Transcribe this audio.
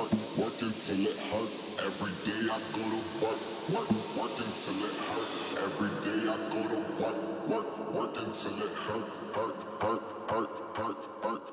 working till it hurt. Every day I go to working till it hurt. Every day I go to working till it hurt, hurt, hurt, hurt, hurt, hurt.